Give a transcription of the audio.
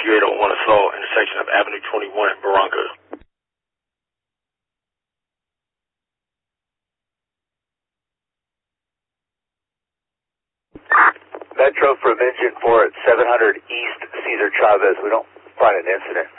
3801 assault, intersection of Avenue 21, Barranca. Metro for Vengeance 4 at 700 East Cesar Chavez. We don't find an incident.